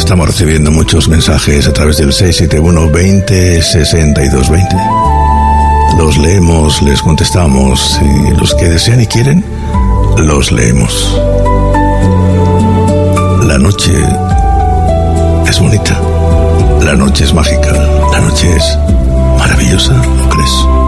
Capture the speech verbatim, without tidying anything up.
Estamos recibiendo muchos mensajes a través del seis siete uno veinte sesenta y dos veinte. Los leemos, les contestamos y los que desean y quieren, los leemos. La noche es bonita, la noche es mágica, la noche es maravillosa, ¿no crees?